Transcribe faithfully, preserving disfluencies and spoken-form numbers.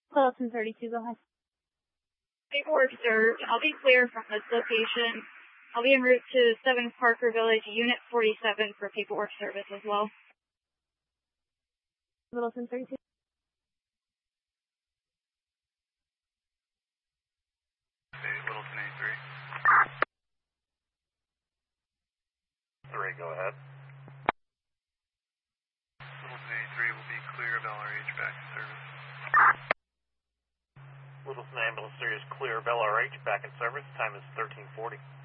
Littleton thirty-two, go ahead. Paperwork served. I'll be clear from this location. I'll be en route to seven Parker Village, Unit forty-seven for paperwork service as well. Littleton thirty-two. Hey, Littleton eighty-three. Three, go ahead. Littleton eighty-three will be clear of L R H back in service. Littleton Ambulance three is clear of L R H back in service. Time is thirteen forty.